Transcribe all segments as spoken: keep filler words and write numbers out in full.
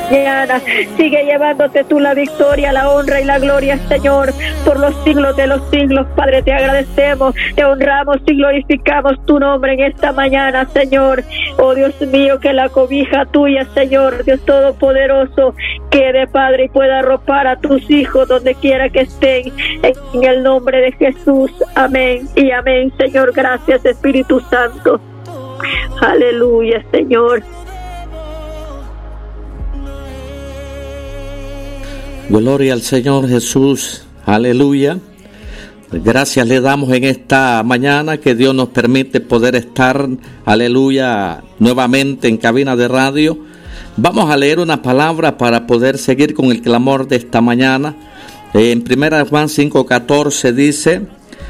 mañana. Sigue llevándote tú la victoria, la honra y la gloria, Señor, por los siglos de los siglos. Padre, te agradecemos, te honramos y glorificamos tu nombre en esta mañana, Señor. Oh Dios mío, que la cobija tuya, Señor, Dios Todopoderoso, quede, Padre, y pueda arropar a tus hijos donde quiera que estén, en el nombre de Jesús. Amén y amén, Señor. Gracias, Espíritu Santo. Aleluya, Señor. Gloria al Señor Jesús. Aleluya. Gracias le damos en esta mañana que Dios nos permite poder estar, aleluya, nuevamente en cabina de radio. Vamos a leer una palabra para poder seguir con el clamor de esta mañana. En primera de Juan cinco catorce dice,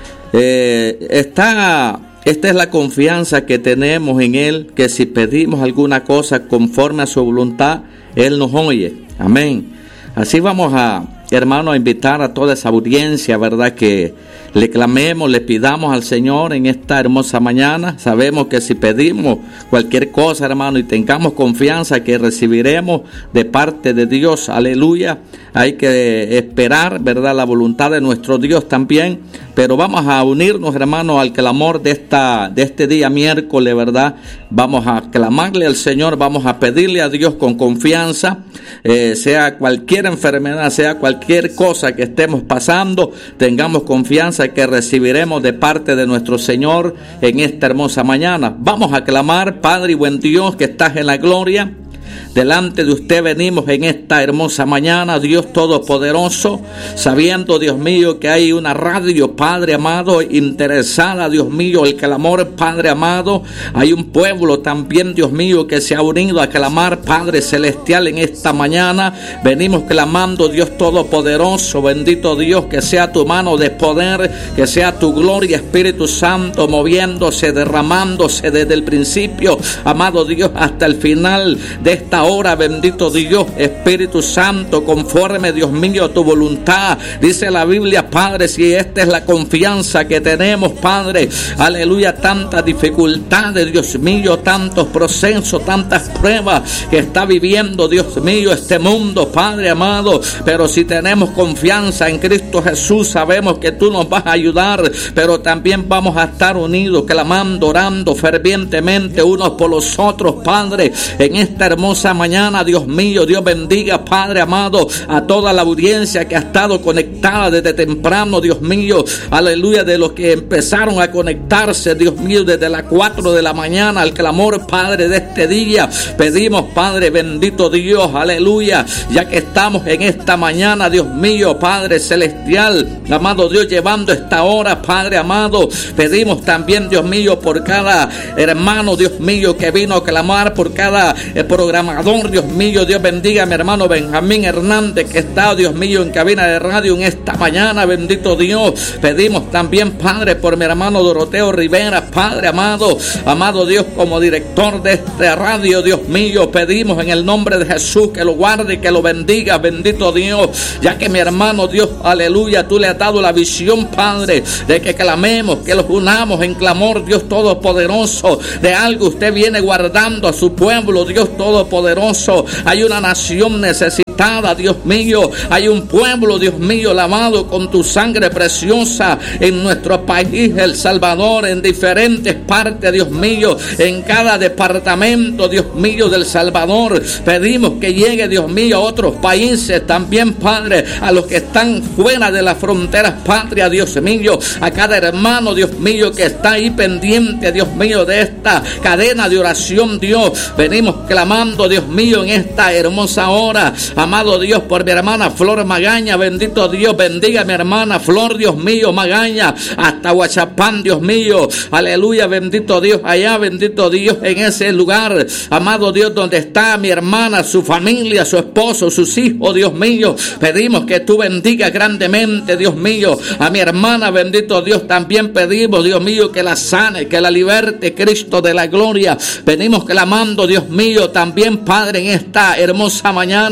eh, está, esta es la confianza que tenemos en Él, que si pedimos alguna cosa conforme a su voluntad, Él nos oye. Amén. Así vamos a, hermano, a invitar a toda esa audiencia, ¿verdad?, que le clamemos, le pidamos al Señor en esta hermosa mañana. Sabemos que si pedimos cualquier cosa, hermano, y tengamos confianza que recibiremos de parte de Dios, aleluya, hay que esperar, ¿verdad?, la voluntad de nuestro Dios también. Pero vamos a unirnos, hermano, al clamor de esta de este día miércoles, ¿verdad? Vamos a clamarle al Señor, vamos a pedirle a Dios con confianza, eh, sea cualquier enfermedad, sea cualquier cosa que estemos pasando, tengamos confianza que recibiremos de parte de nuestro Señor en esta hermosa mañana. Vamos a clamar, Padre y buen Dios que estás en la gloria. Delante de usted venimos en esta hermosa mañana, Dios Todopoderoso, sabiendo, Dios mío, que hay una radio, Padre amado, interesada, Dios mío, el clamor, Padre amado. Hay un pueblo también, Dios mío, que se ha unido a clamar, Padre celestial, en esta mañana. Venimos clamando, Dios Todopoderoso, bendito Dios, que sea tu mano de poder, que sea tu gloria, Espíritu Santo, moviéndose, derramándose desde el principio, amado Dios, hasta el final de esta hora, bendito Dios, Espíritu Santo, conforme, Dios mío, a tu voluntad. Dice la Biblia, Padre, si esta es la confianza que tenemos, Padre, aleluya, tantas dificultades, Dios mío, tantos procesos, tantas pruebas que está viviendo, Dios mío, este mundo, Padre amado, pero si tenemos confianza en Cristo Jesús, sabemos que tú nos vas a ayudar, pero también vamos a estar unidos, clamando, orando fervientemente unos por los otros, Padre, en esta hermosa mañana. Dios mío, Dios bendiga, Padre amado, a toda la audiencia que ha estado conectada desde temprano, Dios mío, aleluya, de los que empezaron a conectarse, Dios mío, desde las cuatro de la mañana al clamor, Padre, de este día. Pedimos, Padre, bendito Dios, aleluya, ya que estamos en esta mañana, Dios mío, Padre celestial, amado Dios, llevando esta hora, Padre amado, pedimos también, Dios mío, por cada hermano, Dios mío, que vino a clamar, por cada eh, programador, Dios mío, Dios bendiga a mi hermano Benjamín Hernández, que está, Dios mío, en cabina de radio en esta mañana, bendito Dios. Pedimos también, Padre, por mi hermano Doroteo Rivera, Padre amado, amado Dios, como director de esta radio, Dios mío, pedimos en el nombre de Jesús que lo guarde y que lo bendiga, bendito Dios, ya que mi hermano Dios, aleluya, tú le has dado la visión, Padre, de que clamemos, que los unamos en clamor, Dios Todopoderoso, de algo usted viene guardando a su pueblo, Dios Todopoderoso. Hay una nación necesitada, Dios mío, hay un pueblo, Dios mío, lavado con tu sangre preciosa en nuestro país, El Salvador, en diferentes partes, Dios mío, en cada departamento, Dios mío, del Salvador. Pedimos que llegue, Dios mío, a otros países también, Padre, a los que están fuera de las fronteras patrias, Dios mío, a cada hermano, Dios mío, que está ahí pendiente, Dios mío, de esta cadena de oración, Dios. Venimos clamando, Dios mío, en esta hermosa hora, amado Dios, por mi hermana Flor Magaña, bendito Dios, bendiga a mi hermana Flor, Dios mío, Magaña, hasta Huachapán, Dios mío, aleluya, bendito Dios, allá, bendito Dios, en ese lugar, amado Dios, donde está mi hermana, su familia, su esposo, sus hijos, Dios mío, pedimos que tú bendiga grandemente, Dios mío, a mi hermana, bendito Dios, también pedimos, Dios mío, que la sane, que la liberte, Cristo de la gloria. Venimos clamando, Dios mío, también, Padre, en esta hermosa mañana,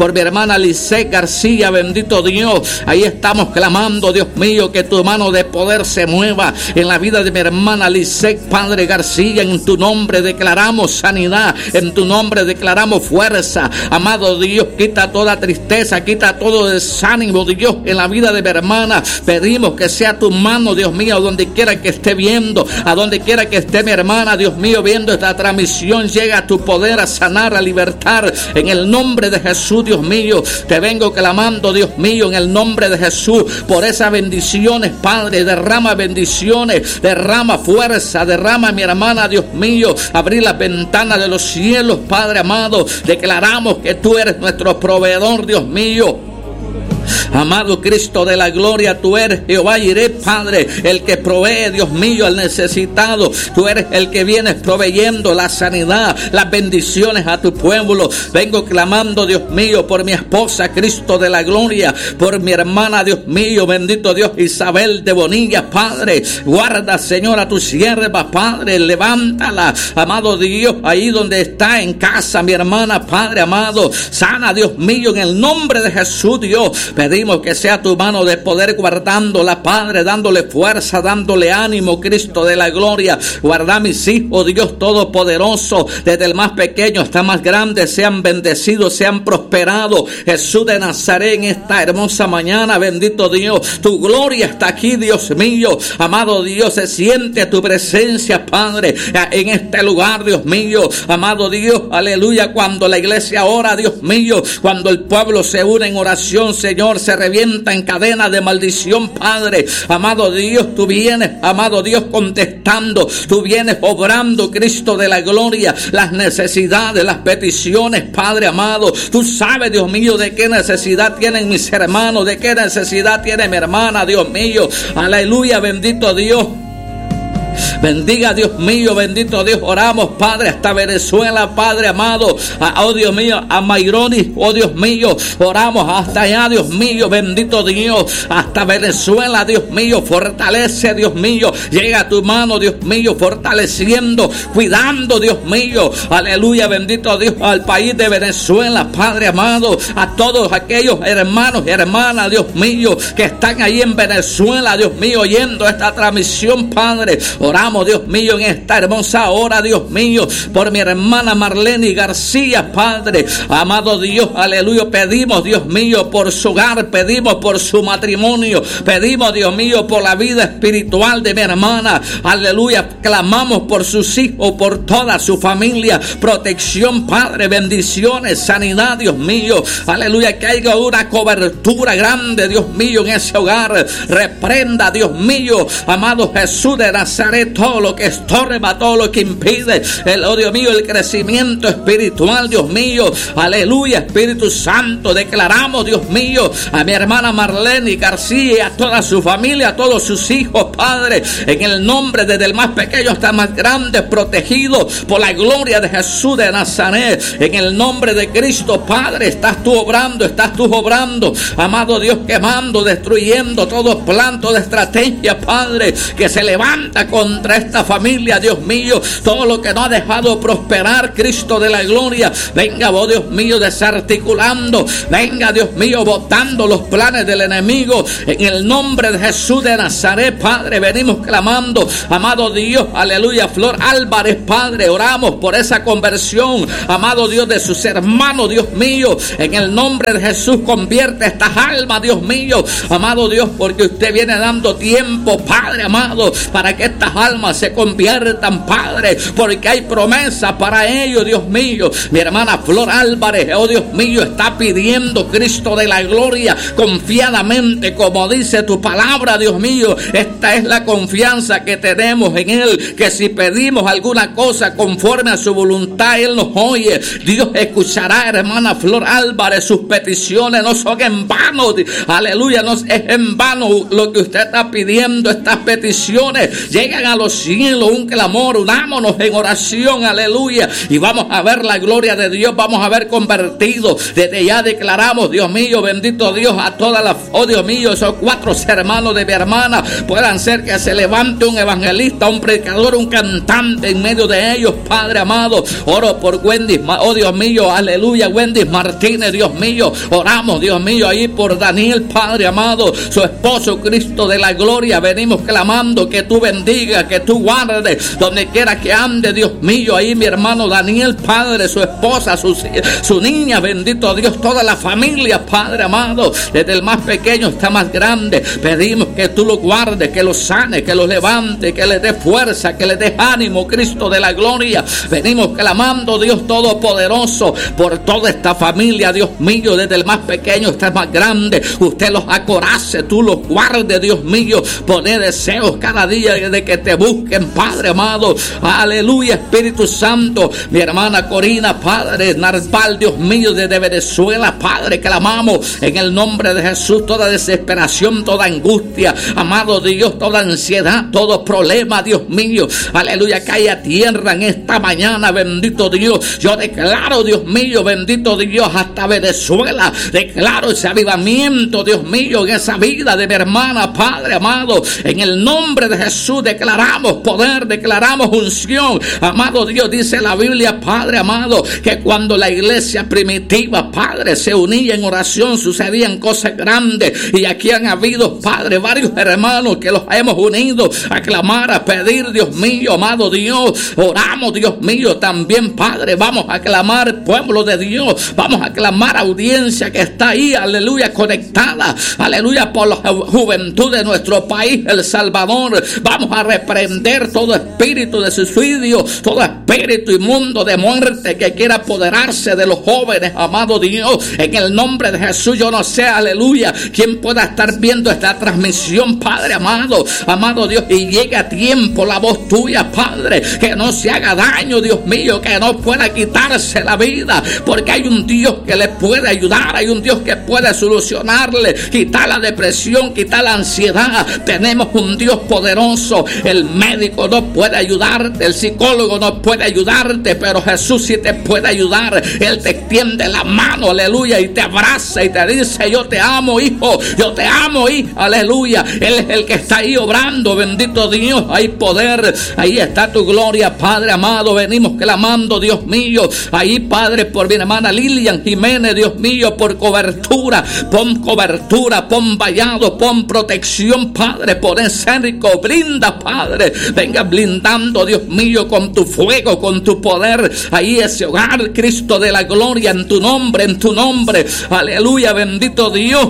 por mi hermana Lisset García, bendito Dios. Ahí estamos clamando, Dios mío, que tu mano de poder se mueva en la vida de mi hermana Lisset, Padre García. En tu nombre declaramos sanidad, en tu nombre declaramos fuerza. Amado Dios, quita toda tristeza, quita todo desánimo, Dios, en la vida de mi hermana. Pedimos que sea tu mano, Dios mío, donde quiera que esté viendo, a donde quiera que esté mi hermana, Dios mío, viendo esta transmisión, llega tu poder a sanar, a libertar, en el nombre de Jesús, Dios mío. Te vengo clamando, Dios mío, en el nombre de Jesús, por esas bendiciones, Padre. Derrama bendiciones, derrama fuerza, derrama, mi hermana, Dios mío, abrir las ventanas de los cielos, Padre amado. Declaramos que tú eres nuestro proveedor, Dios mío. Amado Cristo de la gloria, tú eres Jehová Jireh, Padre, el que provee, Dios mío, al necesitado. Tú eres el que vienes proveyendo la sanidad, las bendiciones a tu pueblo. Vengo clamando, Dios mío, por mi esposa, Cristo de la gloria, por mi hermana, Dios mío, bendito Dios, Isabel de Bonilla, Padre. Guarda, Señor, a tu sierva, Padre, levántala, amado Dios, ahí donde está en casa, mi hermana, Padre amado. Sana, Dios mío, en el nombre de Jesús, Dios. Pedimos que sea tu mano de poder guardándola, Padre, dándole fuerza, dándole ánimo, Cristo de la gloria. Guarda a mis hijos, Dios todopoderoso, desde el más pequeño hasta más grande, sean bendecidos, sean prosperados. Jesús de Nazaret, en esta hermosa mañana, bendito Dios, tu gloria está aquí, Dios mío. Amado Dios, se siente tu presencia, Padre, en este lugar, Dios mío. Amado Dios, aleluya, cuando la iglesia ora, Dios mío, cuando el pueblo se une en oración, Señor, se revienta en cadena de maldición, Padre. Amado Dios, tú vienes, amado Dios, contestando, tú vienes obrando, Cristo de la gloria, las necesidades, las peticiones, Padre amado. Tú sabes, Dios mío, de qué necesidad tienen mis hermanos, de qué necesidad tiene mi hermana, Dios mío. Aleluya, bendito Dios. Bendiga, Dios mío, bendito Dios. Oramos, Padre, hasta Venezuela, Padre amado. A, oh Dios mío, a Maironi, oh Dios mío. Oramos hasta allá, Dios mío, bendito Dios. Hasta Venezuela, Dios mío. Fortalece, Dios mío. Llega a tu mano, Dios mío, fortaleciendo, cuidando, Dios mío. Aleluya, bendito Dios, al país de Venezuela, Padre amado. A todos aquellos hermanos y hermanas, Dios mío, que están ahí en Venezuela, Dios mío, oyendo esta transmisión, Padre. Oramos, Dios mío, en esta hermosa hora, Dios mío, por mi hermana Marlene García, Padre. Amado Dios, aleluya. Pedimos, Dios mío, por su hogar, pedimos por su matrimonio, pedimos, Dios mío, por la vida espiritual de mi hermana. Aleluya. Clamamos por sus hijos, por toda su familia. Protección, Padre, bendiciones, sanidad, Dios mío. Aleluya. Que haya una cobertura grande, Dios mío, en ese hogar. Reprenda, Dios mío, amado Jesús de Nazaret, todo lo que estorba, todo lo que impide el, oh Dios mío, el crecimiento espiritual, Dios mío. Aleluya, Espíritu Santo. Declaramos, Dios mío, a mi hermana Marlene García, a toda su familia, a todos sus hijos, Padre, en el nombre, desde el más pequeño hasta el más grande, protegidos por la gloria de Jesús de Nazaret. En el nombre de Cristo, Padre, estás tú obrando, estás tú obrando, amado Dios, quemando, destruyendo todo plan, toda estrategia, Padre, que se levanta contra esta familia, Dios mío. Todo lo que no ha dejado prosperar, Cristo de la gloria, venga, vos, Dios mío, desarticulando, venga, Dios mío, botando los planes del enemigo. En el nombre de Jesús de Nazaret, Padre, venimos clamando, amado Dios, aleluya. Flor Álvarez, Padre, oramos por esa conversión, amado Dios, de sus hermanos, Dios mío. En el nombre de Jesús, convierte estas almas, Dios mío, amado Dios, porque usted viene dando tiempo, Padre amado, para que estas almas se conviertan, Padre, porque hay promesa para ellos, Dios mío. Mi hermana Flor Álvarez, oh Dios mío, está pidiendo, Cristo de la gloria, confiadamente, como dice tu palabra, Dios mío. Esta es la confianza que tenemos en Él, que si pedimos alguna cosa conforme a su voluntad, Él nos oye. Dios escuchará, hermana Flor Álvarez, sus peticiones no son en vano, aleluya, no es en vano lo que usted está pidiendo. Estas peticiones llegan a los los cielos, un clamor, unámonos en oración, aleluya, y vamos a ver la gloria de Dios, vamos a ver convertido. Desde ya declaramos, Dios mío, bendito Dios, a todas las, oh Dios mío, esos cuatro hermanos de mi hermana, puedan ser que se levante un evangelista, un predicador, un cantante en medio de ellos, Padre amado. Oro por Wendy, oh Dios mío, aleluya, Wendy Martínez, Dios mío, oramos, Dios mío, ahí por Daniel, Padre amado, su esposo, Cristo de la gloria, venimos clamando que tú bendiga, que tú guardes, donde quiera que ande, Dios mío, ahí mi hermano Daniel, Padre, su esposa, su, su niña, bendito Dios, toda la familia, Padre amado, desde el más pequeño hasta más grande, pedimos que tú lo guardes, que lo sane, que lo levante, que le dé fuerza, que le dé ánimo, Cristo de la gloria. Venimos clamando, Dios todopoderoso, por toda esta familia, Dios mío, desde el más pequeño hasta el más grande. Usted los acorace, tú los guardes, Dios mío. Pone deseos cada día de que te busquen, Padre amado. Aleluya, Espíritu Santo. Mi hermana Corina, Padre Narval, Dios mío, desde Venezuela, Padre, clamamos en el nombre de Jesús toda desesperación, toda angustia, amado Dios, toda ansiedad, todo problema, Dios mío, aleluya, cae a tierra en esta mañana, bendito Dios. Yo declaro, Dios mío, bendito Dios, hasta Venezuela, declaro ese avivamiento, Dios mío, en esa vida de mi hermana, Padre amado, en el nombre de Jesús declaramos poder, declaramos unción, amado Dios. Dice la Biblia, Padre amado, que cuando la iglesia primitiva, Padre, se unía en oración, sucedían cosas grandes, y aquí han habido, Padre, varios hermanos que los hemos unido a clamar, a pedir, Dios mío, amado Dios, oramos, Dios mío, también, Padre, vamos a clamar, pueblo de Dios, vamos a clamar, audiencia que está ahí, aleluya, conectada, aleluya, por la juventud de nuestro país, El Salvador. Vamos a reprender todo espíritu de suicidio, todo espíritu inmundo de muerte que quiera apoderarse de los jóvenes, amado Dios, en el nombre de Jesús. Yo no sé, aleluya, quién pueda estar viendo esta transmisión, Padre amado, amado Dios, y llegue a tiempo la voz tuya, Padre, que no se haga daño, Dios mío, que no pueda quitarse la vida, porque hay un Dios que le puede ayudar, hay un Dios que puede solucionarle, quitar la depresión, quitar la ansiedad. Tenemos un Dios poderoso. El médico no puede ayudarte, el psicólogo no puede ayudarte, pero Jesús sí te puede ayudar. Él te extiende la mano, aleluya, y te abraza y te dice: yo te amo, hijo, yo te amo, hija, aleluya. Él es el que está ahí obrando, bendito Dios. Hay poder, ahí está tu gloria, Padre amado. Venimos clamando, Dios mío, ahí, Padre, por mi hermana Lilian Jiménez, Dios mío, por cobertura, pon cobertura, pon vallado, pon protección, Padre, pon cerco, blinda, Padre, venga blindando, Dios mío, con tu fuego, con tu poder, ahí ese hogar, Cristo de la gloria, en tu nombre, en tu nombre, aleluya, bendito Dios.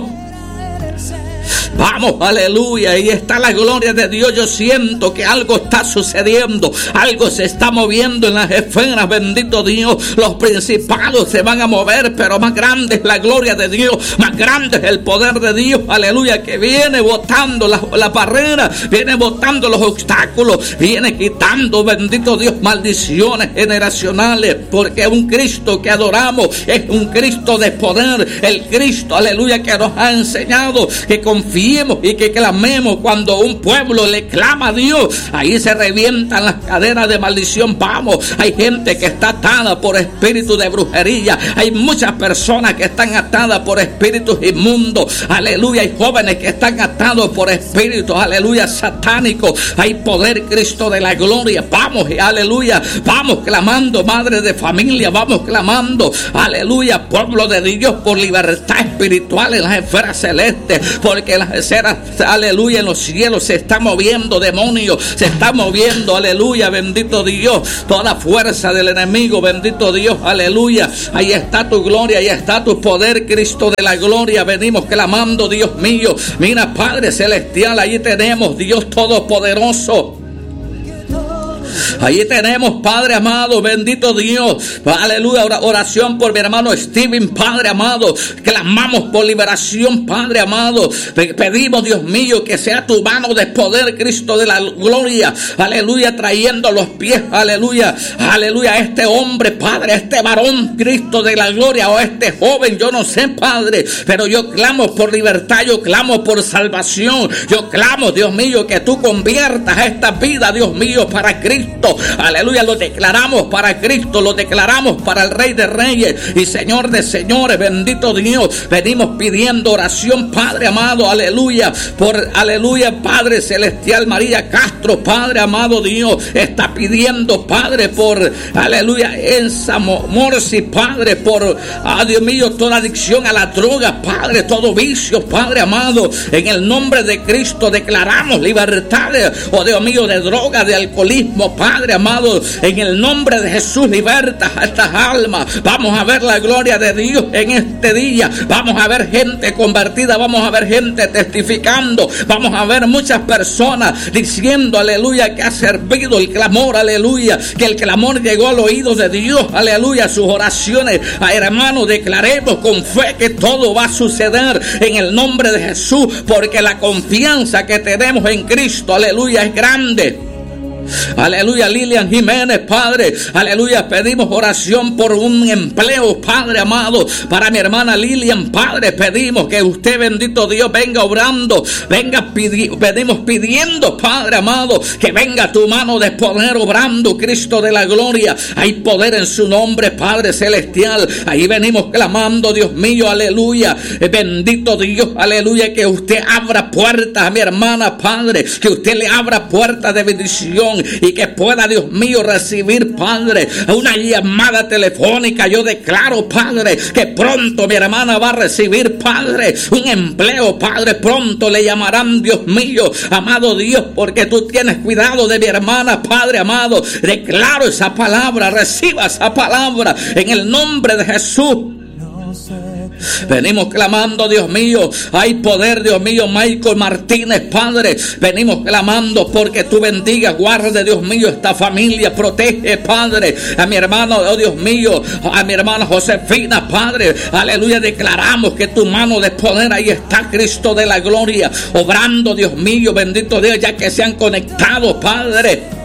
Vamos, aleluya, ahí está la gloria de Dios. Yo siento que algo está sucediendo, algo se está moviendo en las esferas, bendito Dios. Los principados se van a mover, pero más grande es la gloria de Dios, más grande es el poder de Dios, aleluya, que viene botando la, la barrera, viene botando los obstáculos, viene quitando, bendito Dios, maldiciones generacionales, porque un Cristo que adoramos es un Cristo de poder, el Cristo, aleluya, que nos ha enseñado que confiemos y que clamemos. Cuando un pueblo le clama a Dios, ahí se revientan las cadenas de maldición. Vamos, hay gente que está atada por espíritu de brujería, hay muchas personas que están atadas por espíritus inmundos, aleluya, hay jóvenes que están atados por espíritus, aleluya, satánicos. Hay poder, Cristo de la gloria. Vamos, aleluya, vamos clamando, madre de familia, vamos clamando, aleluya, pueblo de Dios, por libertad espiritual en las esferas celestes, porque las esferas, aleluya, en los cielos se está moviendo, demonios, se está moviendo, aleluya, bendito Dios, toda fuerza del enemigo, bendito Dios, aleluya. Ahí está tu gloria, ahí está tu poder, Cristo de la gloria. Venimos clamando, Dios mío, mira, Padre celestial, ahí tenemos Dios todopoderoso. Ahí tenemos, Padre amado, bendito Dios, aleluya, oración por mi hermano Steven, Padre amado, clamamos por liberación, Padre amado, pedimos, Dios mío, que sea tu mano de poder, Cristo de la gloria, aleluya, trayendo los pies, aleluya, aleluya, a este hombre, Padre, a este varón, Cristo de la gloria, o a este joven, yo no sé, Padre, pero yo clamo por libertad, yo clamo por salvación, yo clamo, Dios mío, que tú conviertas esta vida, Dios mío, para Cristo, aleluya, lo declaramos para Cristo, lo declaramos para el Rey de Reyes y Señor de Señores, bendito Dios, venimos pidiendo oración, Padre amado, aleluya, por, aleluya, Padre Celestial, María Castro, Padre amado Dios, está pidiendo, Padre, por, aleluya, Ensa Morsi, Padre, por, ah, Dios mío, toda adicción a la droga, Padre, todo vicio, Padre amado, en el nombre de Cristo declaramos libertad, oh Dios mío, de droga, de alcoholismo, Padre amado, en el nombre de Jesús, liberta a estas almas. Vamos a ver la gloria de Dios en este día, vamos a ver gente convertida, vamos a ver gente testificando, vamos a ver muchas personas diciendo, aleluya, que ha servido el clamor, aleluya, que el clamor llegó al oído de Dios, aleluya, sus oraciones, a hermanos, declaremos con fe que todo va a suceder en el nombre de Jesús, porque la confianza que tenemos en Cristo, aleluya, es grande. Aleluya, Lilian Jiménez, Padre, aleluya, pedimos oración por un empleo, Padre amado, para mi hermana Lilian, Padre, pedimos que usted, bendito Dios, venga obrando, venga, pidi- pedimos pidiendo, Padre amado, que venga tu mano de poder obrando, Cristo de la gloria, hay poder en su nombre, Padre Celestial, ahí venimos clamando, Dios mío, aleluya, bendito Dios, aleluya, que usted abra puertas a mi hermana, Padre, que usted le abra puertas de bendición, y que pueda, Dios mío, recibir, Padre, una llamada telefónica. Yo declaro, Padre, que pronto mi hermana va a recibir, Padre, un empleo, Padre, pronto le llamarán, Dios mío, amado Dios, porque tú tienes cuidado de mi hermana, Padre amado. Declaro esa palabra, reciba esa palabra en el nombre de Jesús. Venimos clamando, Dios mío, hay poder, Dios mío, Michael Martínez, Padre, venimos clamando porque tú bendigas, guarde, Dios mío, esta familia, protege, Padre, a mi hermano, oh Dios mío, a mi hermana Josefina, Padre, aleluya, declaramos que tu mano de poder ahí está, Cristo de la gloria, obrando, Dios mío, bendito Dios, ya que se han conectado, Padre.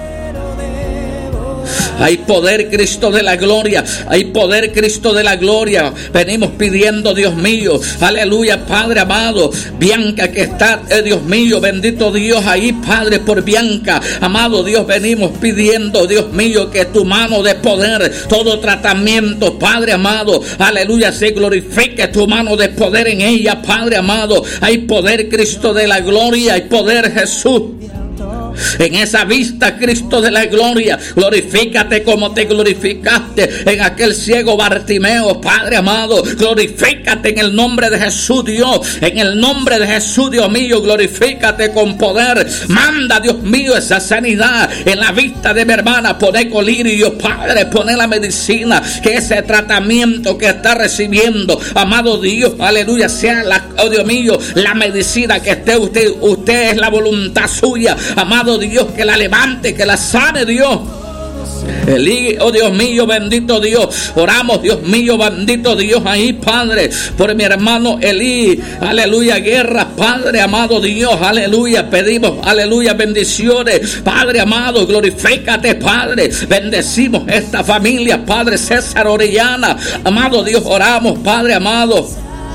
Hay poder, Cristo de la gloria, hay poder, Cristo de la gloria. Venimos pidiendo, Dios mío, aleluya, Padre amado, Bianca que está, eh, Dios mío, bendito Dios, ahí, Padre, por Bianca, amado Dios, venimos pidiendo, Dios mío, que tu mano de poder, todo tratamiento, Padre amado, aleluya, se glorifique tu mano de poder en ella, Padre amado. Hay poder, Cristo de la gloria, hay poder, Jesús. En esa vista, Cristo de la gloria, glorifícate como te glorificaste en aquel ciego Bartimeo, Padre amado, glorifícate en el nombre de Jesús, Dios, en el nombre de Jesús, Dios mío, glorifícate con poder, manda, Dios mío, esa sanidad en la vista de mi hermana, poner colirio, Padre, poner la medicina, que ese tratamiento que está recibiendo, amado Dios, aleluya, sea la, oh Dios mío, la medicina que esté usted, usted es la voluntad suya, amado Dios, que la levante, que la sane, Dios. Elí, oh Dios mío, bendito Dios, oramos, Dios mío, bendito Dios, ahí, Padre, por mi hermano Elí, aleluya, guerra, Padre amado Dios, aleluya, pedimos, aleluya, bendiciones, Padre amado, glorifícate, Padre, bendecimos esta familia, Padre César Orellana, amado Dios, oramos, Padre amado.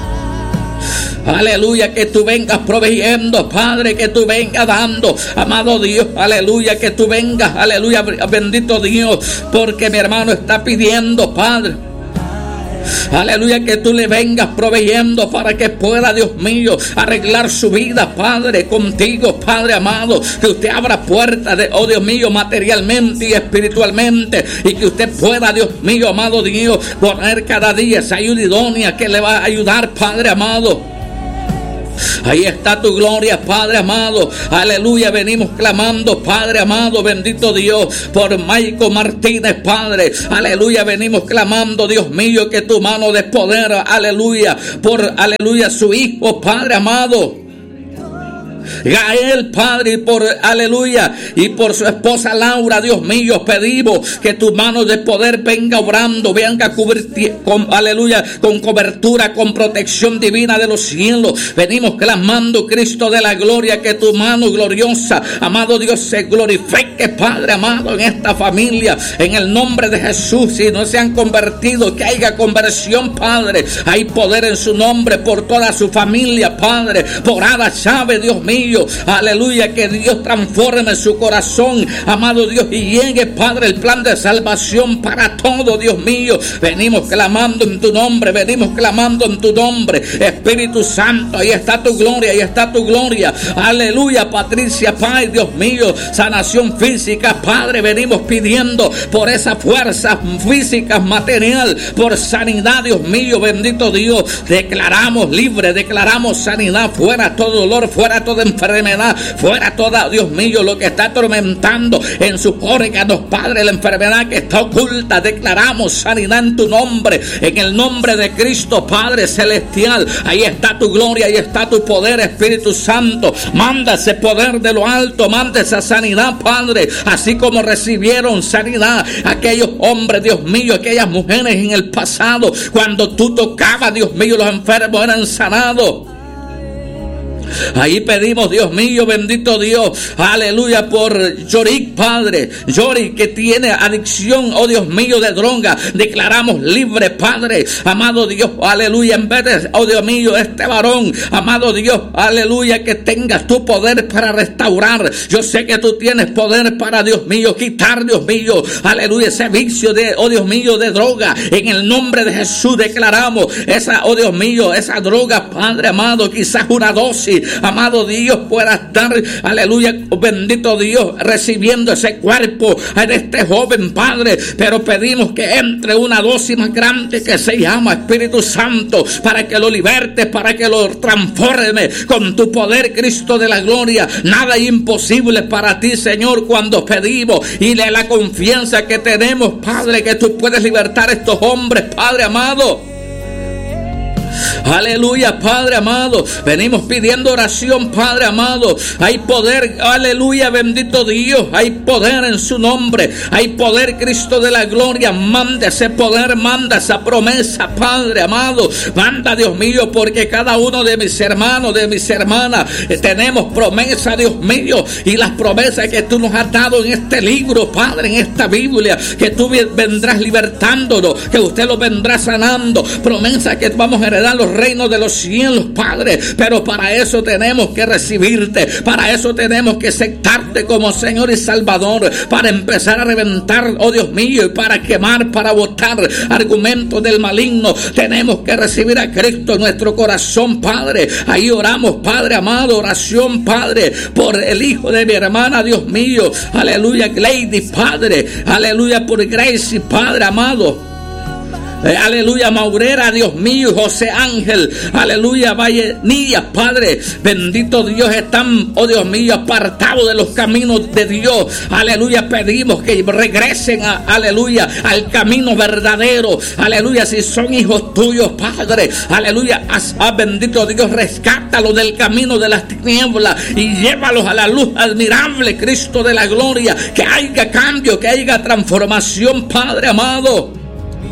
Aleluya, que tú vengas proveyendo, Padre, que tú vengas dando, amado Dios, aleluya, que tú vengas, aleluya, bendito Dios, porque mi hermano está pidiendo, Padre, aleluya, que tú le vengas proveyendo para que pueda, Dios mío, arreglar su vida, Padre, contigo, Padre amado, que usted abra puertas de, oh Dios mío, materialmente y espiritualmente, y que usted pueda, Dios mío, amado Dios, poner cada día esa ayuda idónea que le va a ayudar, Padre amado. Ahí está tu gloria, Padre amado, aleluya, venimos clamando, Padre amado, bendito Dios, por Michael Martínez, Padre, aleluya, venimos clamando, Dios mío, que tu mano de poder, aleluya, por, aleluya, su hijo, Padre amado. Gael, Padre, y por, aleluya, y por su esposa Laura, Dios mío, pedimos que tu mano de poder venga obrando, venga a cubrir, con, aleluya, con cobertura, con protección divina de los cielos. Venimos clamando, Cristo de la gloria, que tu mano gloriosa, amado Dios, se glorifique, Padre amado, en esta familia, en el nombre de Jesús. Si no se han convertido, que haya conversión, Padre. Hay poder en su nombre por toda su familia, Padre, por Ada Chávez, Dios mío, aleluya, que Dios transforme su corazón, amado Dios, y llegue, Padre, el plan de salvación para todo, Dios mío. Venimos clamando en tu nombre, venimos clamando en tu nombre, Espíritu Santo, ahí está tu gloria, ahí está tu gloria, aleluya. Patricia, Padre, Dios mío, sanación física, Padre, venimos pidiendo por esa fuerza física, material, por sanidad, Dios mío, bendito Dios. Declaramos libre, declaramos sanidad, fuera todo dolor, fuera toda enfermedad, fuera toda, Dios mío, lo que está atormentando en sus órganos, Padre, la enfermedad que está oculta. Declaramos sanidad en tu nombre, en el nombre de Cristo, Padre celestial. Ahí está tu gloria, ahí está tu poder, Espíritu Santo. Manda ese poder de lo alto, manda esa sanidad, Padre, así como recibieron sanidad aquellos hombres, Dios mío, aquellas mujeres en el pasado, cuando tú tocabas, Dios mío, los enfermos eran sanados. Ahí pedimos, Dios mío, bendito Dios, aleluya, por Yorick, Padre, Yorick, que tiene adicción, oh Dios mío, de droga. Declaramos libre, Padre, amado Dios, aleluya, en vez de, oh Dios mío, este varón, amado Dios, aleluya, que tengas tu poder para restaurar. Yo sé que tú tienes poder para, Dios mío, quitar, Dios mío, aleluya, ese vicio de, oh Dios mío, de droga. En el nombre de Jesús declaramos esa, oh Dios mío, esa droga, Padre amado, quizás una dosis, amado Dios, pueda estar, aleluya, bendito Dios, recibiendo ese cuerpo de este joven, Padre, pero pedimos que entre una dosis más grande que se llama Espíritu Santo, para que lo liberte, para que lo transforme con tu poder, Cristo de la gloria. Nada es imposible para ti, Señor, cuando pedimos, y de la confianza que tenemos, Padre, que tú puedes libertar a estos hombres, Padre amado. Aleluya, Padre amado, venimos pidiendo oración, Padre amado. Hay poder, aleluya, bendito Dios, hay poder en su nombre, hay poder, Cristo de la gloria. Manda ese poder, manda esa promesa, Padre amado. Manda, Dios mío, porque cada uno de mis hermanos, de mis hermanas, eh, tenemos promesa, Dios mío, y las promesas que tú nos has dado en este libro, Padre, en esta Biblia, que tú vendrás libertándonos, que usted lo vendrá sanando. Promesa que vamos a heredar los reinos de los cielos, Padre, pero para eso tenemos que recibirte, para eso tenemos que aceptarte como Señor y Salvador, para empezar a reventar, oh Dios mío, y para quemar, para botar argumentos del maligno. Tenemos que recibir a Cristo en nuestro corazón, Padre. Ahí oramos, Padre amado, oración, Padre, por el hijo de mi hermana, Dios mío, aleluya, Lady, Padre, aleluya, por Gracie, Padre amado. Eh, aleluya, Maurera, Dios mío, José Ángel, aleluya, Valle Nías, Padre, bendito Dios, están, oh Dios mío, apartados de los caminos de Dios, aleluya. Pedimos que regresen, a, aleluya, al camino verdadero, aleluya. Si son hijos tuyos, Padre, aleluya, ah, bendito Dios, rescátalos del camino de las tinieblas y llévalos a la luz admirable, Cristo de la gloria. Que haya cambio, que haya transformación, Padre amado.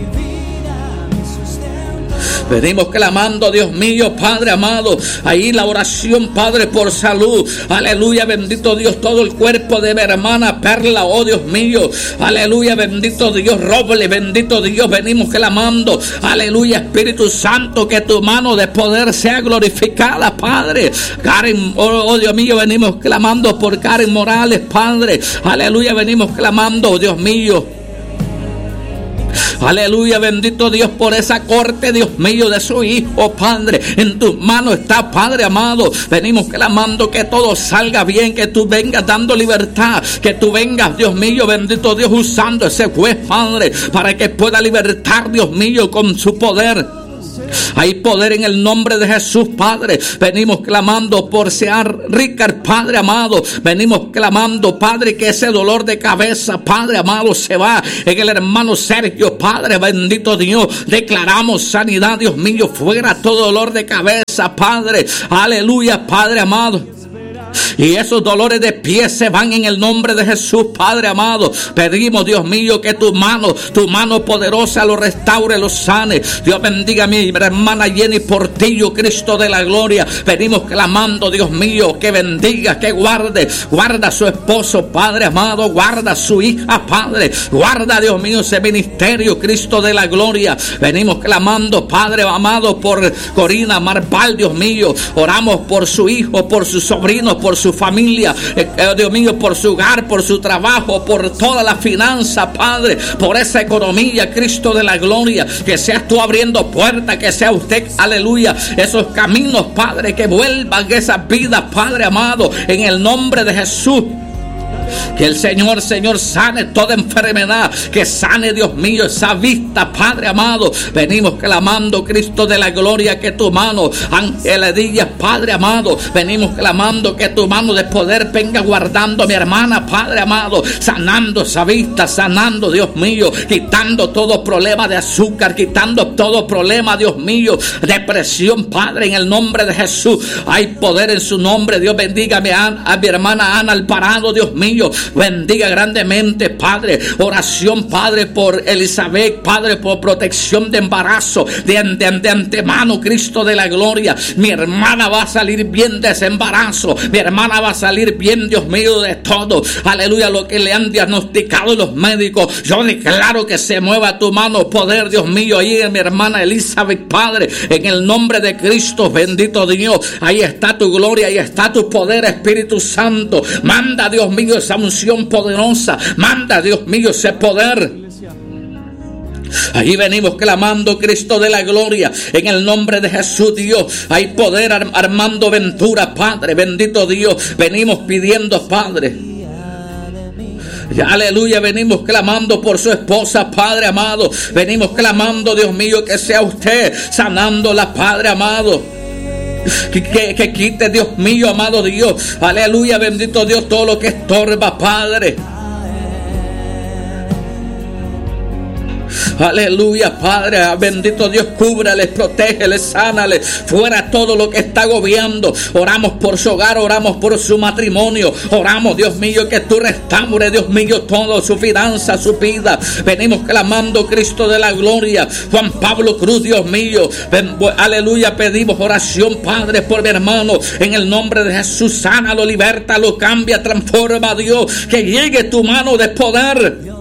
Venimos clamando, Dios mío, Padre amado, ahí la oración, Padre, por salud, aleluya, bendito Dios, todo el cuerpo de mi hermana Perla, oh Dios mío, aleluya, bendito Dios, Roble, bendito Dios, venimos clamando, aleluya, Espíritu Santo, que tu mano de poder sea glorificada, Padre. Karen, oh, oh Dios mío, venimos clamando por Karen Morales, Padre, aleluya, venimos clamando, Dios mío, aleluya, bendito Dios, por esa corte, Dios mío, de su hijo, Padre. En tus manos está, Padre amado. Venimos clamando que todo salga bien, que tú vengas dando libertad, que tú vengas, Dios mío, bendito Dios, usando ese juez, Padre, para que pueda libertar, Dios mío, con su poder. Hay poder en el nombre de Jesús, Padre. Venimos clamando por Sear Ricard, Padre amado. Venimos clamando, Padre, que ese dolor de cabeza, Padre amado, se va en el hermano Sergio, Padre, bendito Dios. Declaramos sanidad, Dios mío, fuera todo dolor de cabeza, Padre. Aleluya, Padre amado. Y esos dolores de pies se van en el nombre de Jesús, Padre amado. Pedimos, Dios mío, que tu mano, tu mano poderosa lo restaure, lo sane. Dios bendiga a mi hermana Jenny Portillo, Cristo de la gloria. Venimos clamando, Dios mío, que bendiga, que guarde, guarda a su esposo, Padre amado, guarda a su hija, Padre, guarda, Dios mío, ese ministerio, Cristo de la gloria. Venimos clamando, Padre amado, por Corina Marval, Dios mío. Oramos por su hijo, por sus sobrinos, por su familia, eh, Dios mío, por su hogar, por su trabajo, por toda la finanza, Padre, por esa economía, Cristo de la gloria. Que seas tú abriendo puertas, que sea usted, aleluya, esos caminos, Padre, que vuelvan esas vidas, Padre amado, en el nombre de Jesús. Que el Señor, Señor, sane toda enfermedad. Que sane, Dios mío, esa vista, Padre amado. Venimos clamando, Cristo de la gloria, que tu mano, Ángel Díaz, Padre amado. Venimos clamando que tu mano de poder venga guardando a mi hermana, Padre amado. Sanando esa vista, sanando, Dios mío. Quitando todo problema de azúcar, quitando todo problema, Dios mío, de presión, Padre, en el nombre de Jesús. Hay poder en su nombre. Dios bendiga a mi, a mi hermana Ana Alvarado, Dios mío. Bendiga grandemente, Padre. Oración, Padre, por Elizabeth, Padre, por protección de embarazo, de, de, de antemano, Cristo de la gloria. Mi hermana va a salir bien de ese embarazo. Mi hermana va a salir bien, Dios mío, de todo. Aleluya, lo que le han diagnosticado los médicos. Yo declaro que se mueva tu mano, poder, Dios mío, ahí en mi hermana Elizabeth, Padre, en el nombre de Cristo, bendito Dios. Ahí está tu gloria, ahí está tu poder, Espíritu Santo. Manda, Dios mío, esa unción poderosa. Manda, Dios mío, ese poder. Ahí venimos clamando, Cristo de la gloria, en el nombre de Jesús, Dios. Hay poder, Armando Ventura, Padre, bendito Dios. Venimos pidiendo, Padre. Aleluya, venimos clamando por su esposa, Padre amado. Venimos clamando, Dios mío, que sea usted sanándola, Padre amado. Que, que, que quite, Dios mío, amado Dios, aleluya, bendito Dios, todo lo que estorba, Padre. Aleluya, Padre, bendito Dios, cúbrales, protégeles, sánales, fuera todo lo que está agobiando. Oramos por su hogar, oramos por su matrimonio, oramos, Dios mío, que tú restaures, Dios mío, todo, su finanza, su vida. Venimos clamando, Cristo de la gloria, Juan Pablo Cruz, Dios mío, ven, aleluya, pedimos oración, Padre, por mi hermano, en el nombre de Jesús. Sánalo, libértalo, cambia, transforma, Dios, que llegue tu mano de poder.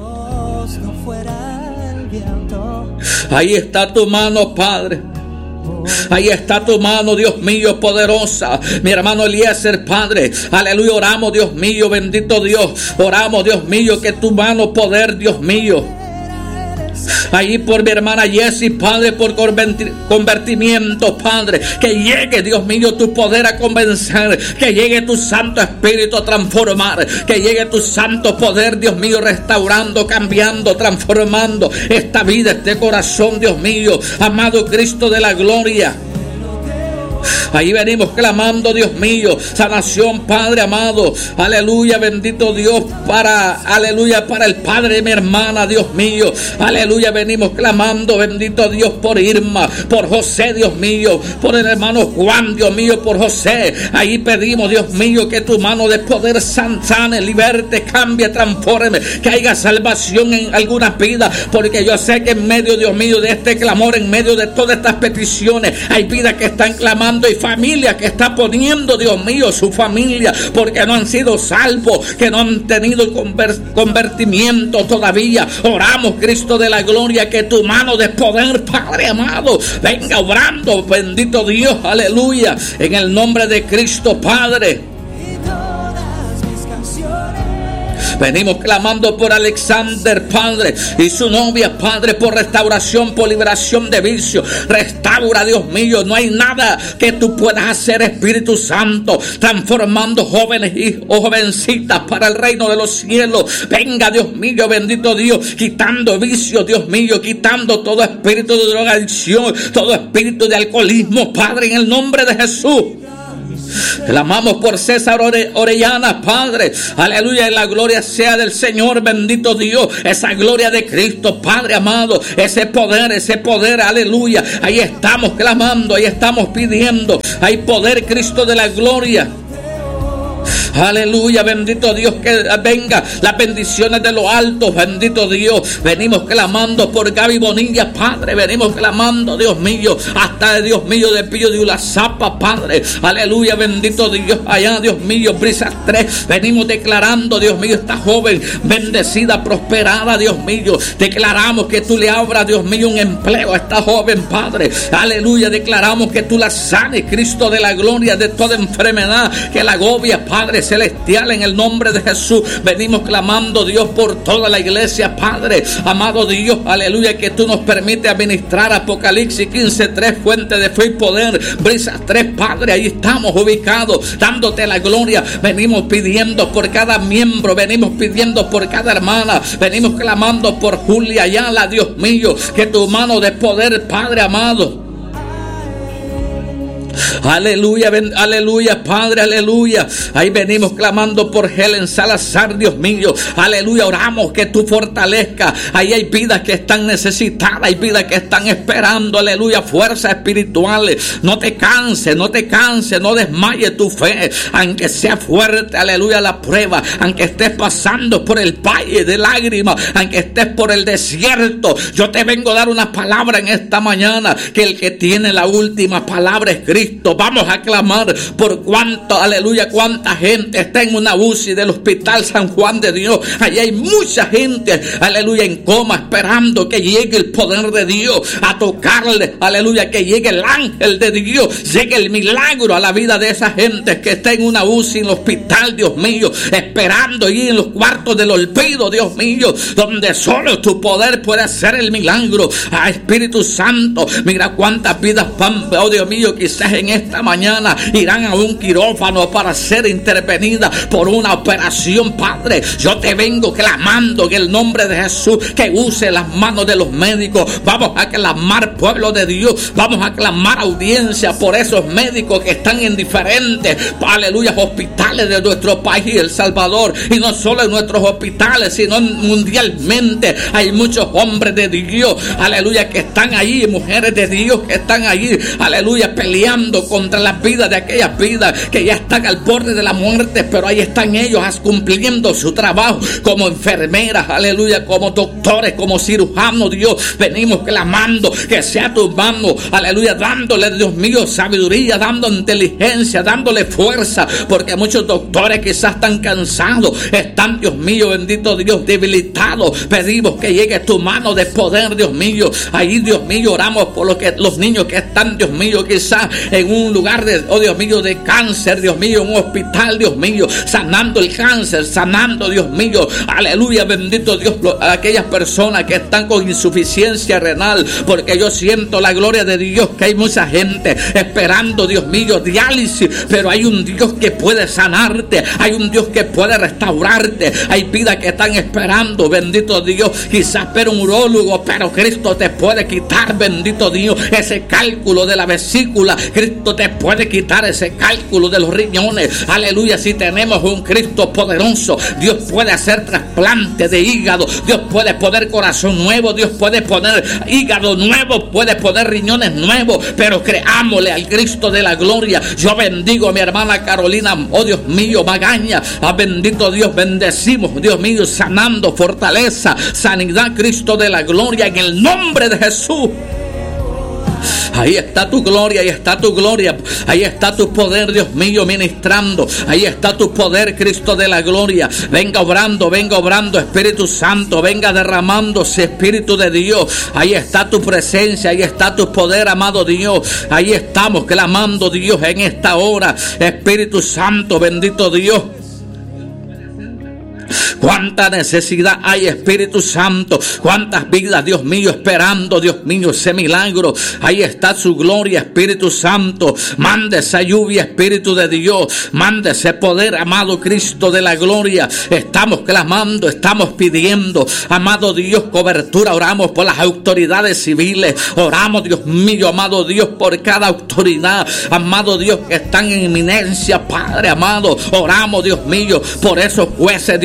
Ahí está tu mano, Padre. Ahí está tu mano, Dios mío, poderosa. Mi hermano Eliezer, Padre, aleluya, oramos, Dios mío, bendito Dios. Oramos, Dios mío, que tu mano, poder, Dios mío. Ahí por mi hermana Jessie, Padre, por convertimiento, Padre, que llegue, Dios mío, tu poder a convencer, que llegue tu Santo Espíritu a transformar, que llegue tu santo poder, Dios mío, restaurando, cambiando, transformando esta vida, este corazón, Dios mío, amado Cristo de la gloria. Ahí venimos clamando, Dios mío, sanación, Padre amado, aleluya, bendito Dios, para, aleluya, para el Padre de mi hermana, Dios mío, aleluya, venimos clamando, bendito Dios, por Irma, por José, Dios mío, por el hermano Juan, Dios mío, por José. Ahí pedimos, Dios mío, que tu mano de poder sane, liberte, cambie, transforme, que haya salvación en algunas vidas, porque yo sé que en medio, Dios mío, de este clamor, en medio de todas estas peticiones, hay vidas que están clamando y familia que está poniendo, Dios mío, su familia, porque no han sido salvos, que no han tenido conver- convertimiento todavía. Oramos, Cristo de la gloria, que tu mano de poder, Padre amado, venga obrando, bendito Dios, aleluya, en el nombre de Cristo, Padre. Venimos clamando por Alexander, Padre, y su novia, Padre, por restauración, por liberación de vicio. Restaura, Dios mío, no hay nada que tú puedas hacer, Espíritu Santo, transformando jóvenes y o jovencitas para el reino de los cielos. Venga, Dios mío, bendito Dios, quitando vicio, Dios mío, quitando todo espíritu de drogadicción, todo espíritu de alcoholismo, Padre, en el nombre de Jesús. Clamamos por César Ore, Orellana, Padre, aleluya, y la gloria sea del Señor, bendito Dios, esa gloria de Cristo, Padre amado, ese poder, ese poder, aleluya, ahí estamos clamando, ahí estamos pidiendo, hay poder, Cristo de la gloria. Aleluya, bendito Dios, que venga las bendiciones de lo alto, bendito Dios. Venimos clamando por Gaby Bonilla, Padre. Venimos clamando, Dios mío, hasta Dios mío de Pío de Ulazapa, Padre. Aleluya, bendito Dios, allá, Dios mío, Brisas tres. Venimos declarando, Dios mío, esta joven bendecida, prosperada, Dios mío. Declaramos que tú le abras, Dios mío, un empleo a esta joven, Padre. Aleluya, declaramos que tú la sanes, Cristo de la gloria, de toda enfermedad que la agobia, Padre celestial, en el nombre de Jesús. Venimos clamando, Dios, por toda la iglesia, Padre, amado Dios, aleluya, que tú nos permites administrar Apocalipsis quince tres, fuente de fe y poder, Brisas tres, Padre, ahí estamos ubicados, dándote la gloria. Venimos pidiendo por cada miembro, venimos pidiendo por cada hermana, venimos clamando por Julia Ayala, Dios mío, que tu mano de poder, Padre amado. Aleluya, ven, aleluya, Padre, aleluya. Ahí venimos clamando por Helen Salazar, Dios mío. Aleluya, oramos que tú fortalezcas. Ahí hay vidas que están necesitadas, hay vidas que están esperando, aleluya, fuerzas espirituales. No te canses, no te canses, no desmayes tu fe, aunque sea fuerte, aleluya, la prueba, aunque estés pasando por el valle de lágrimas, aunque estés por el desierto. Yo te vengo a dar una palabra en esta mañana, que el que tiene la última palabra es Cristo. Vamos a clamar por cuánto, aleluya, cuánta gente está en una U C I del Hospital San Juan de Dios. Allí hay mucha gente, aleluya, en coma, esperando que llegue el poder de Dios a tocarle, aleluya, que llegue el ángel de Dios, llegue el milagro a la vida de esa gente que está en una U C I en el hospital, Dios mío, esperando allí en los cuartos del olvido, Dios mío, donde solo tu poder puede hacer el milagro. Ah, Espíritu Santo, mira cuántas vidas, oh Dios mío, quizás en esta mañana irán a un quirófano para ser intervenida por una operación, Padre. Yo te vengo clamando en el nombre de Jesús que use las manos de los médicos. Vamos a clamar, pueblo de Dios, vamos a clamar audiencia por esos médicos que están en diferentes, aleluya, hospitales de nuestro país, El Salvador, y no solo en nuestros hospitales, sino mundialmente. Hay muchos hombres de Dios, aleluya, que están allí, mujeres de Dios que están allí, aleluya, peleando contra las vidas de aquellas vidas que ya están al borde de la muerte, pero ahí están ellos cumpliendo su trabajo como enfermeras, aleluya, como doctores, como cirujanos. Dios, venimos clamando que sea tu mano, aleluya, dándole, Dios mío, sabiduría, dando inteligencia, dándole fuerza, porque muchos doctores quizás están cansados, están, Dios mío, bendito Dios, debilitados. Pedimos que llegue tu mano de poder, Dios mío. Ahí, Dios mío, oramos por los, que, los niños que están, Dios mío, quizás en un lugar de, oh Dios mío, de cáncer, Dios mío, en un hospital, Dios mío, sanando el cáncer, sanando, Dios mío, aleluya, bendito Dios, a aquellas personas que están con insuficiencia renal, porque yo siento la gloria de Dios, que hay mucha gente esperando, Dios mío, diálisis, pero hay un Dios que puede sanarte, hay un Dios que puede restaurarte, hay vidas que están esperando, bendito Dios, quizás pero un urólogo, pero Cristo te puede quitar, bendito Dios, ese cálculo de la vesícula. Cristo te puede quitar ese cálculo de los riñones, aleluya. Si tenemos un Cristo poderoso, Dios puede hacer trasplante de hígado, Dios puede poner corazón nuevo, Dios puede poner hígado nuevo, puede poner riñones nuevos, pero creámosle al Cristo de la gloria. Yo bendigo a mi hermana Carolina, oh Dios mío, Magaña, a bendito Dios, bendecimos, Dios mío, sanando, fortaleza, sanidad, Cristo de la gloria, en el nombre de Jesús. Ahí está tu gloria, ahí está tu gloria, ahí está tu poder, Dios mío, ministrando. Ahí está tu poder, Cristo de la gloria. Venga obrando, venga obrando, Espíritu Santo, venga derramándose, Espíritu de Dios. Ahí está tu presencia, ahí está tu poder, amado Dios. Ahí estamos clamando, Dios, en esta hora. Espíritu Santo, bendito Dios. Cuánta necesidad hay, Espíritu Santo. Cuántas vidas, Dios mío, esperando, Dios mío, ese milagro. Ahí está su gloria, Espíritu Santo. Mande esa lluvia, Espíritu de Dios. Mande ese poder, amado Cristo de la gloria. Estamos clamando, estamos pidiendo, amado Dios, cobertura. Oramos por las autoridades civiles. Oramos, Dios mío, amado Dios, por cada autoridad, amado Dios, que están en inminencia, Padre amado. Oramos, Dios mío, por esos jueces, Dios mío,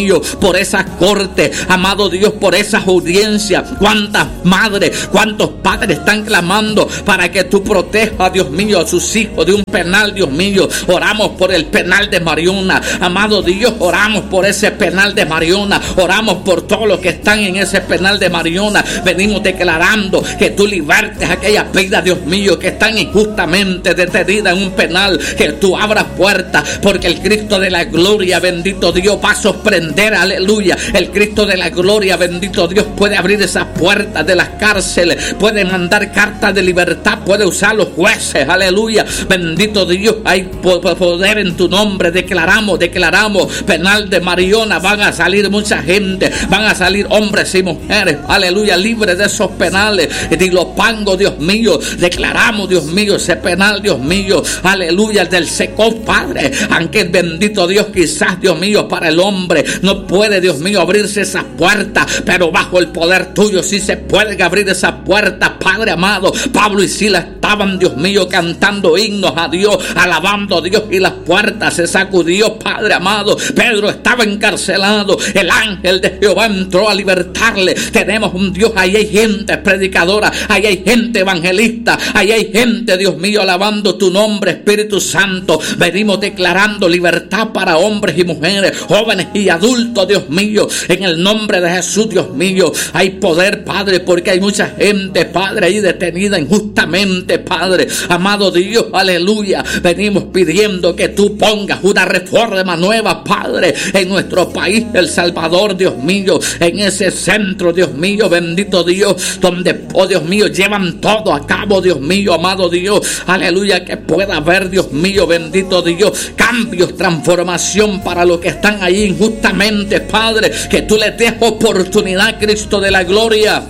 mío, por esas cortes, amado Dios, por esas audiencias. Cuántas madres, cuántos padres están clamando para que tú protejas, Dios mío, a sus hijos de un penal, Dios mío. Oramos por el penal de Mariona, amado Dios, oramos por ese penal de Mariona, oramos por todos los que están en ese penal de Mariona. Venimos declarando que tú libertes a aquellas vidas, Dios mío, que están injustamente detenidas en un penal, que tú abras puertas, porque el Cristo de la gloria, bendito Dios, va a sorprender, aleluya. El Cristo de la gloria, bendito Dios, puede abrir esas puertas de las cárceles, puede mandar cartas de libertad, puede usar los jueces, aleluya. Bendito Dios, hay poder en tu nombre. Declaramos, declaramos, penal de Mariona, van a salir mucha gente, van a salir hombres y mujeres, aleluya, libres de esos penales. Y los pangos, Dios mío, declaramos, Dios mío, ese penal, Dios mío, aleluya, del secó, Padre, aunque bendito Dios, quizás, Dios mío, para el hombre no puede, Dios mío, abrirse esas puertas, pero bajo el poder tuyo sí se pueden abrir esas puertas, Padre amado. Pablo y Silas estaban, Dios mío, cantando himnos a Dios, alabando a Dios, y las puertas se sacudió, Padre amado. Pedro estaba encarcelado, el ángel de Jehová entró a libertarle. Tenemos un Dios, ahí hay gente predicadora, ahí hay gente evangelista, ahí hay gente, Dios mío, alabando tu nombre, Espíritu Santo. Venimos declarando libertad para hombres y mujeres, jóvenes y adultos, Dios mío, en el nombre de Jesús, Dios mío. Hay poder, Padre, porque hay mucha gente, Padre, ahí detenida injustamente, Padre amado Dios, aleluya. Venimos pidiendo que tú pongas una reforma nueva, Padre, en nuestro país, El Salvador, Dios mío, en ese centro, Dios mío, bendito Dios, donde, oh Dios mío, llevan todo a cabo, Dios mío, amado Dios, aleluya, que pueda haber, Dios mío, bendito Dios, cambios, transformación para los que están ahí injustamente, Padre, que tú les des oportunidad, Cristo de la gloria.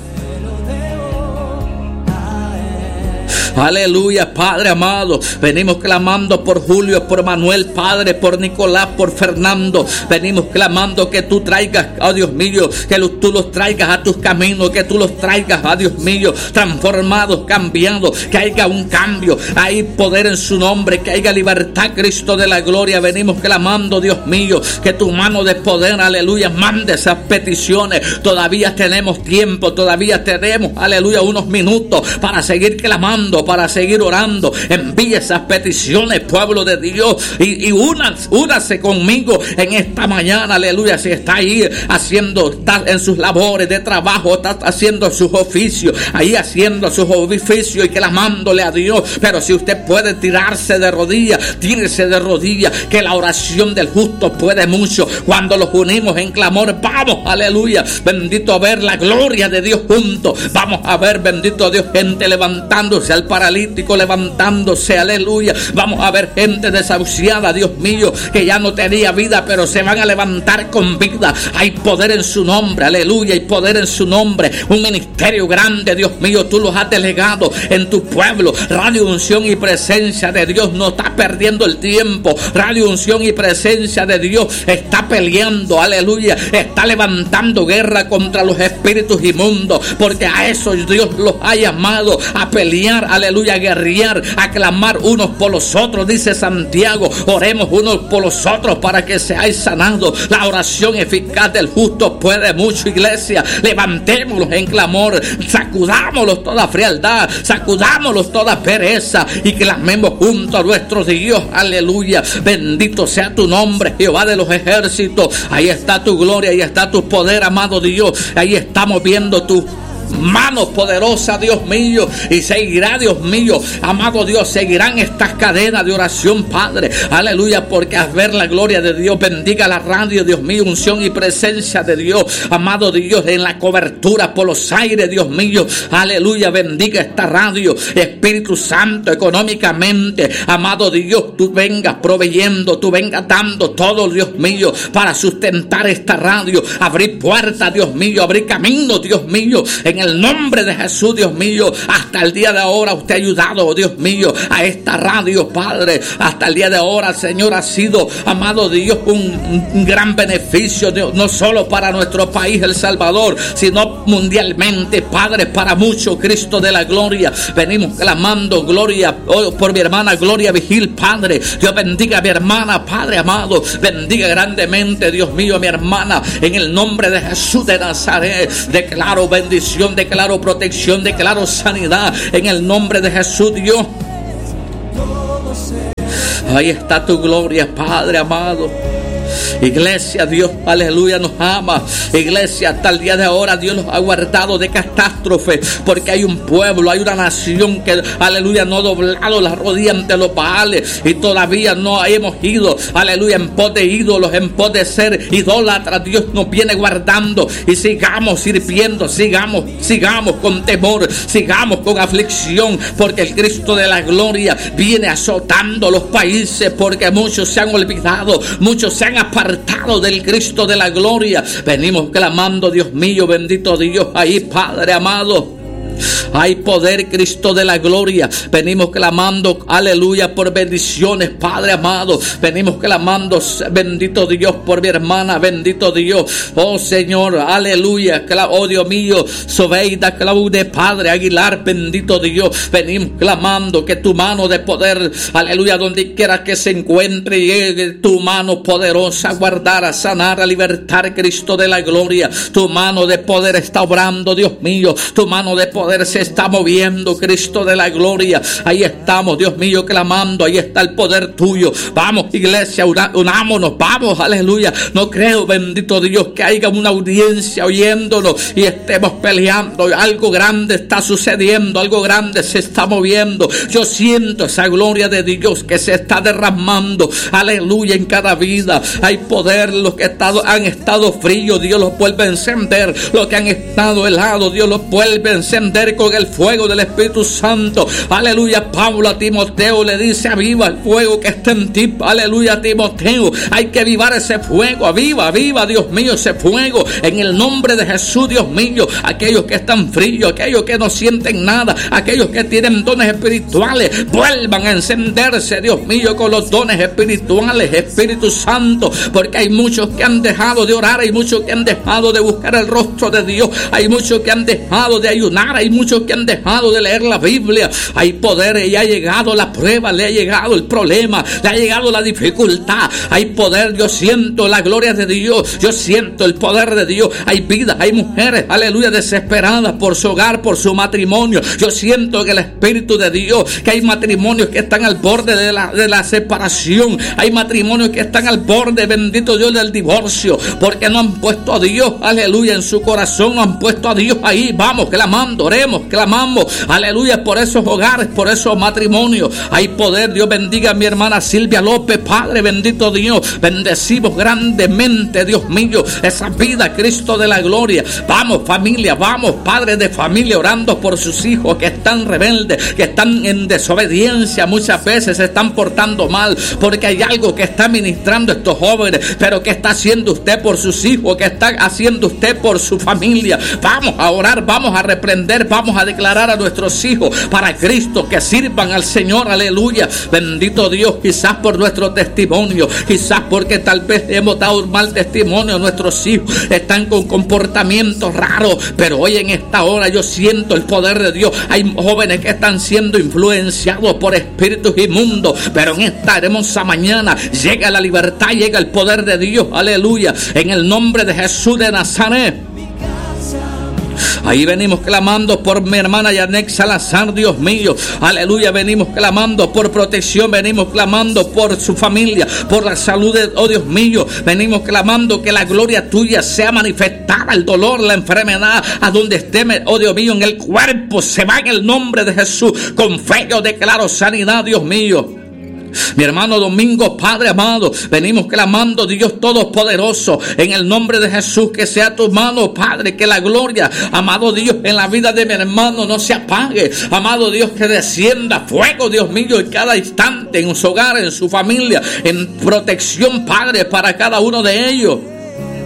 Aleluya, Padre amado. Venimos clamando por Julio, por Manuel, Padre, por Nicolás, por Fernando. Venimos clamando que tú traigas, oh Dios mío, que tú los traigas a tus caminos, que tú los traigas, oh Dios mío, transformados, cambiados, que haya un cambio, hay poder en su nombre, que haya libertad, Cristo de la gloria. Venimos clamando, Dios mío, que tu mano de poder, aleluya, mande esas peticiones. Todavía tenemos tiempo, todavía tenemos, aleluya, unos minutos para seguir clamando, para seguir orando. Envíe esas peticiones, pueblo de Dios, y, y únase, únase conmigo en esta mañana, aleluya. Si está ahí haciendo, está en sus labores de trabajo, está haciendo sus oficios, ahí haciendo sus oficios y clamándole a Dios. Pero si usted puede tirarse de rodillas, tírese de rodillas, que la oración del justo puede mucho. Cuando los unimos en clamor, vamos, aleluya, bendito, a ver la gloria de Dios juntos. Vamos a ver, bendito Dios, gente levantándose, al paralítico levantándose, aleluya. Vamos a ver gente desahuciada, Dios mío, que ya no tenía vida, pero se van a levantar con vida. Hay poder en su nombre, aleluya, hay poder en su nombre. Un ministerio grande, Dios mío, tú los has delegado en tu pueblo. Radio Unción y Presencia de Dios no está perdiendo el tiempo. Radio Unción y Presencia de Dios está peleando, aleluya, está levantando guerra contra los espíritus inmundos, porque a eso Dios los ha llamado, a pelear, aleluya, a guerrear, a clamar unos por los otros. Dice Santiago, oremos unos por los otros para que seáis sanados. La oración eficaz del justo puede mucho, iglesia. Levantémonos en clamor, sacudámoslos toda frialdad, sacudámoslos toda pereza y clamemos junto a nuestro Dios, aleluya. Bendito sea tu nombre, Jehová de los ejércitos. Ahí está tu gloria, ahí está tu poder, amado Dios. Ahí estamos viendo tu mano poderosa, Dios mío, y seguirá, Dios mío, amado Dios, seguirán estas cadenas de oración, Padre, aleluya, porque al ver la gloria de Dios, bendiga la radio, Dios mío, unción y presencia de Dios, amado Dios, en la cobertura por los aires, Dios mío, aleluya, bendiga esta radio, Espíritu Santo, económicamente, amado Dios, tú vengas proveyendo, tú vengas dando todo, Dios mío, para sustentar esta radio, abrir puertas, Dios mío, abrir caminos, Dios mío, en En el nombre de Jesús, Dios mío, hasta el día de ahora usted ha ayudado, Dios mío, a esta radio, Padre. Hasta el día de ahora, Señor, ha sido, amado Dios, un, un gran beneficio, Dios, no solo para nuestro país, El Salvador, sino mundialmente, Padre, para muchos, Cristo de la gloria. Venimos clamando gloria oh, por mi hermana Gloria Vigil, Padre. Dios bendiga a mi hermana, Padre amado. Bendiga grandemente, Dios mío, a mi hermana. En el nombre de Jesús de Nazaret, declaro bendición, declaro protección, declaro sanidad. En el nombre de Jesús, Dios. Ahí está tu gloria, Padre amado. Iglesia, Dios, aleluya, nos ama. Iglesia, hasta el día de ahora Dios nos ha guardado de catástrofe, porque hay un pueblo, hay una nación que, aleluya, no ha doblado la rodilla ante los Baales, y todavía no hemos ido, aleluya, en pos de ídolos, en pos de ser idólatras. Dios nos viene guardando, y sigamos sirviendo, sigamos, sigamos con temor, sigamos con aflicción, porque el Cristo de la gloria viene azotando los países, porque muchos se han olvidado, muchos se han apartado del Cristo de la gloria. Venimos clamando, Dios mío, bendito Dios, ahí, Padre amado. Hay poder, Cristo de la gloria. Venimos clamando, aleluya, por bendiciones, Padre amado. Venimos clamando, bendito Dios, por mi hermana, bendito Dios. Oh Señor, aleluya. Oh Dios mío, Sobeida Claude, Padre Aguilar, bendito Dios. Venimos clamando que tu mano de poder, aleluya, donde quiera que se encuentre, llegue tu mano poderosa a guardar, a sanar, a libertar, Cristo de la gloria. Tu mano de poder está obrando, Dios mío. Tu mano de poder se está moviendo, Cristo de la gloria. Ahí estamos, Dios mío, clamando. Ahí está el poder tuyo. Vamos, iglesia, una, unámonos, vamos, aleluya. No creo, bendito Dios, que haya una audiencia oyéndonos y estemos peleando. Algo grande está sucediendo, algo grande se está moviendo. Yo siento esa gloria de Dios que se está derramando, aleluya, en cada vida. Hay poder. Los que estado, han estado fríos, Dios los vuelve a encender. Los que han estado helados, Dios los vuelve a encender con el fuego del Espíritu Santo. Aleluya. Pablo a Timoteo le dice: aviva el fuego que está en ti. Aleluya, Timoteo. Hay que avivar ese fuego. Aviva, aviva, Dios mío, ese fuego. En el nombre de Jesús, Dios mío. Aquellos que están fríos, aquellos que no sienten nada, aquellos que tienen dones espirituales, vuelvan a encenderse, Dios mío, con los dones espirituales, Espíritu Santo. Porque hay muchos que han dejado de orar, hay muchos que han dejado de buscar el rostro de Dios, hay muchos que han dejado de ayunar, hay muchos que han dejado de leer la Biblia. Hay poder y ha llegado la prueba, le ha llegado el problema, le ha llegado la dificultad. Hay poder, yo siento la gloria de Dios, yo siento el poder de Dios. Hay vida, hay mujeres, aleluya, desesperadas por su hogar, por su matrimonio. Yo siento que el Espíritu de Dios, que hay matrimonios que están al borde de la, de la separación. Hay matrimonios que están al borde, bendito Dios, del divorcio, porque no han puesto a Dios, aleluya, en su corazón, no han puesto a Dios ahí. Vamos, clamando, oremos, clamamos, aleluya, por esos hogares, por esos matrimonios. Hay poder. Dios bendiga a mi hermana Silvia López, Padre bendito Dios. Bendecimos grandemente, Dios mío, esa vida, Cristo de la gloria. Vamos, familia, vamos, padres de familia, orando por sus hijos que están rebeldes, que están en desobediencia, muchas veces se están portando mal, porque hay algo que está ministrando estos jóvenes. Pero ¿qué está haciendo usted por sus hijos? ¿Qué está haciendo usted por su familia? Vamos a orar, vamos a reprender, vamos a declarar a nuestros hijos para Cristo, que sirvan al Señor, aleluya, bendito Dios. Quizás por nuestro testimonio, quizás porque tal vez hemos dado un mal testimonio, nuestros hijos están con comportamientos raros, pero hoy en esta hora yo siento el poder de Dios. Hay jóvenes que están siendo influenciados por espíritus inmundos, pero en esta hermosa mañana llega la libertad, llega el poder de Dios, aleluya, en el nombre de Jesús de Nazaret. Ahí venimos clamando por mi hermana Yanek Salazar, Dios mío, aleluya. Venimos clamando por protección, venimos clamando por su familia, por la salud de, oh Dios mío, venimos clamando que la gloria tuya sea manifestada. El dolor, la enfermedad, a donde esté, oh Dios mío, en el cuerpo, se va en el nombre de Jesús. Con fe yo declaro sanidad, Dios mío. Mi hermano Domingo, Padre amado, venimos clamando, Dios Todopoderoso, en el nombre de Jesús, que sea tu mano, Padre, que la gloria, amado Dios, en la vida de mi hermano no se apague, amado Dios, que descienda fuego, Dios mío, en cada instante, en su hogar, en su familia, en protección, Padre, para cada uno de ellos.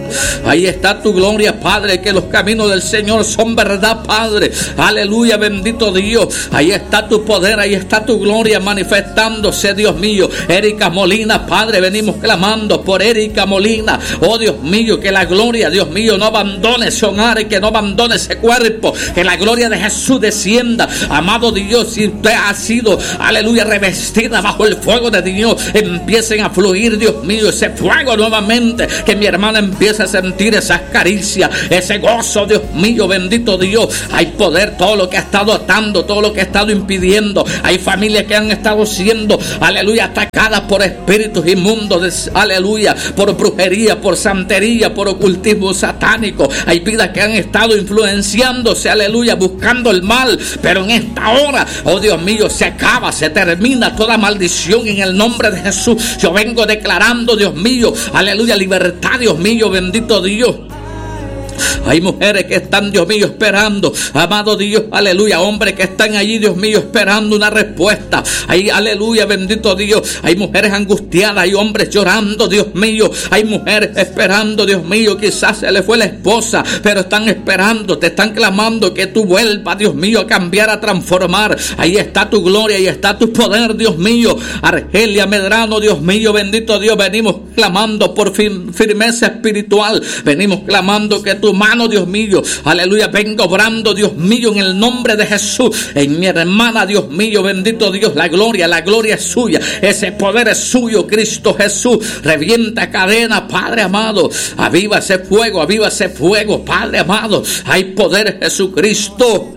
Ahí está tu gloria, Padre, que los caminos del Señor son verdad, Padre. Aleluya, bendito Dios. Ahí está tu poder, ahí está tu gloria manifestándose, Dios mío. Erika Molina, Padre, venimos clamando por Erika Molina. Oh, Dios mío, que la gloria, Dios mío, no abandone ese hogar y que no abandone ese cuerpo. Que la gloria de Jesús descienda. Amado Dios, si usted ha sido, aleluya, revestida bajo el fuego de Dios, empiecen a fluir, Dios mío, ese fuego nuevamente. Que mi hermana empiece a sentir esas caricias, ese gozo, Dios mío, bendito Dios. Hay poder, todo lo que ha estado atando, todo lo que ha estado impidiendo. Hay familias que han estado siendo, aleluya, atacadas por espíritus inmundos, aleluya, por brujería, por santería, por ocultismo satánico. Hay vidas que han estado influenciándose, aleluya, buscando el mal, pero en esta hora, oh Dios mío, se acaba, se termina toda maldición en el nombre de Jesús. Yo vengo declarando, Dios mío, aleluya, libertad, Dios mío, bendito Dios. Hay mujeres que están, Dios mío, esperando, amado Dios, aleluya, hombres que están allí, Dios mío, esperando una respuesta. Hay, aleluya, bendito Dios. Hay mujeres angustiadas, hay hombres llorando, Dios mío. Hay mujeres esperando, Dios mío, quizás se le fue la esposa, pero están esperando, te están clamando que tú vuelvas, Dios mío, a cambiar, a transformar. Ahí está tu gloria, ahí está tu poder, Dios mío. Argelia Medrano, Dios mío, bendito Dios, venimos clamando por firmeza espiritual. Venimos clamando que tu mano, Dios mío, aleluya, venga obrando, Dios mío, en el nombre de Jesús. En mi hermana, Dios mío, bendito Dios, la gloria, la gloria es suya, ese poder es suyo, Cristo Jesús. Revienta cadena, Padre amado, aviva ese fuego, aviva ese fuego, Padre amado. Hay poder, Jesucristo.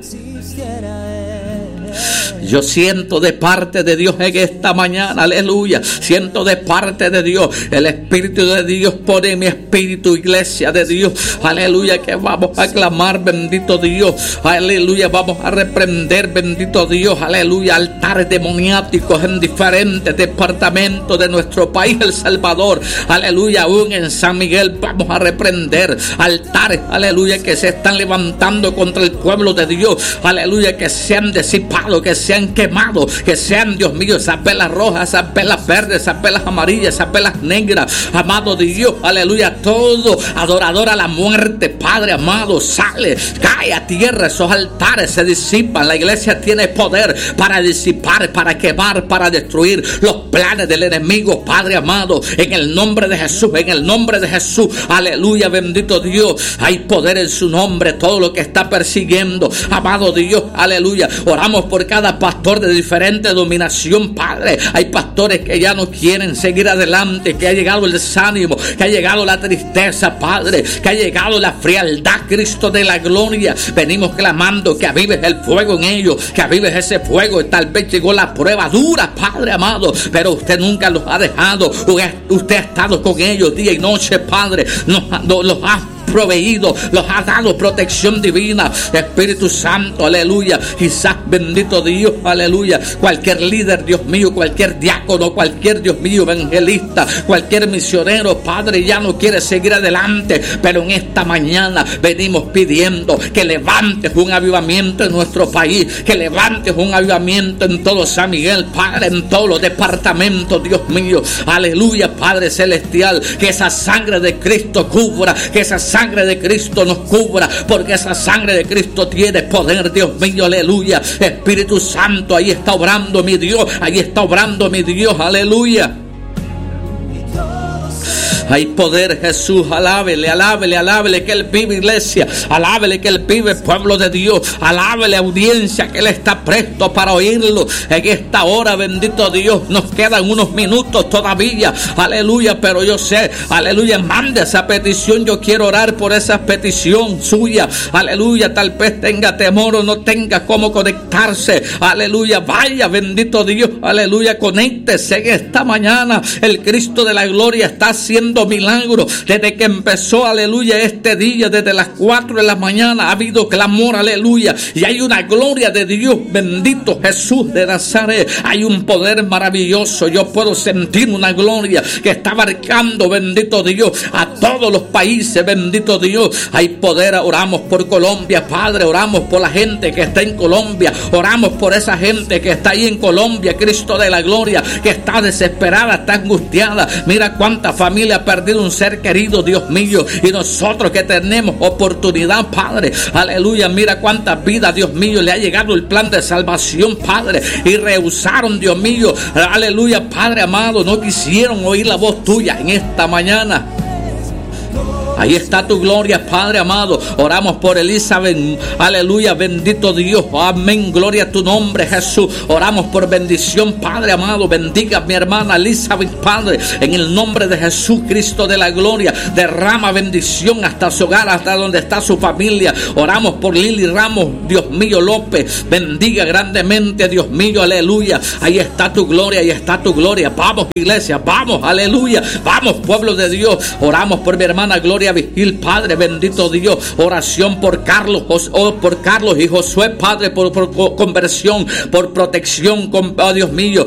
Yo siento de parte de Dios en esta mañana, aleluya. Siento de parte de Dios, el Espíritu de Dios pone en mi espíritu, iglesia de Dios, aleluya, que vamos a clamar, bendito Dios, aleluya, vamos a reprender, bendito Dios, aleluya, altares demoniáticos en diferentes departamentos de nuestro país, El Salvador, aleluya, aún en San Miguel vamos a reprender altares, aleluya, que se están levantando contra el pueblo de Dios, aleluya, que se han disipado, que se han quemado, que sean, Dios mío, esas velas rojas, esas velas verdes, esas velas amarillas, esas velas negras, amado Dios, aleluya, todo adorador a la muerte, Padre amado, sale, cae a tierra, esos altares se disipan. La iglesia tiene poder para disipar, para quemar, para destruir los planes del enemigo, Padre amado, en el nombre de Jesús, en el nombre de Jesús, aleluya, bendito Dios, hay poder en su nombre. Todo lo que está persiguiendo, amado Dios, aleluya, oramos por cada pastor de diferente dominación, Padre. Hay pastores que ya no quieren seguir adelante, que ha llegado el desánimo, que ha llegado la tristeza, Padre, que ha llegado la frialdad, Cristo de la gloria. Venimos clamando que avives el fuego en ellos, que avives ese fuego. Tal vez llegó la prueba dura, Padre amado, pero usted nunca los ha dejado. Usted ha estado con ellos día y noche, Padre. Nos, nos, los ha proveído, los ha dado protección divina. Espíritu Santo, aleluya. Quizás, bendito Dios, aleluya, cualquier líder, Dios mío, cualquier diácono, cualquier, Dios mío, evangelista, cualquier misionero, Padre, ya no quiere seguir adelante, pero en esta mañana venimos pidiendo que levantes un avivamiento en nuestro país, que levantes un avivamiento en todo San Miguel, Padre, en todos los departamentos, Dios mío, aleluya, Padre celestial, que esa sangre de Cristo cubra, que esa sangre sangre de Cristo nos cubra, porque esa sangre de Cristo tiene poder, Dios mío, aleluya. Espíritu Santo, ahí está obrando mi Dios, ahí está obrando mi Dios, aleluya. Hay poder, Jesús, alábele, alábele, alábele que Él vive, iglesia, alábele que Él vive, pueblo de Dios, alábele, audiencia, que Él está presto para oírlo en esta hora, bendito Dios. Nos quedan unos minutos todavía, aleluya, pero yo sé, aleluya, mande esa petición. Yo quiero orar por esa petición suya, aleluya. Tal vez tenga temor o no tenga cómo conectarse, aleluya, vaya, bendito Dios, aleluya, conéctese en esta mañana. El Cristo de la gloria está haciendo milagros desde que empezó, aleluya, este día. Desde las cuatro de la mañana ha habido clamor, aleluya, y hay una gloria de Dios, bendito Jesús de Nazaret. Hay un poder maravilloso. Yo puedo sentir una gloria que está abarcando, bendito Dios, a todos los países, bendito Dios. Hay poder. Oramos por Colombia, Padre, oramos por la gente que está en Colombia, oramos por esa gente que está ahí en Colombia, Cristo de la gloria, que está desesperada, está angustiada. Mira cuánta familia perdido un ser querido, Dios mío, y nosotros que tenemos oportunidad, Padre, aleluya, mira cuántas vidas, Dios mío, le ha llegado el plan de salvación, Padre, y rehusaron, Dios mío, aleluya, Padre amado, no quisieron oír la voz tuya en esta mañana. Ahí está tu gloria, Padre amado. Oramos por Elizabeth. Aleluya, bendito Dios. Amén, gloria a tu nombre, Jesús. Oramos por bendición, Padre amado. Bendiga a mi hermana Elizabeth, Padre, en el nombre de Jesús Cristo de la gloria. Derrama bendición hasta su hogar, hasta donde está su familia. Oramos por Lili Ramos, Dios mío, López. Bendiga grandemente, Dios mío, aleluya. Ahí está tu gloria, ahí está tu gloria. Vamos, iglesia, vamos, aleluya. Vamos, pueblo de Dios. Oramos por mi hermana Gloria Vigil, Padre, bendito Dios. Oración por Carlos, oh, por Carlos y Josué, Padre, por, por conversión, por protección, con, oh, Dios mío,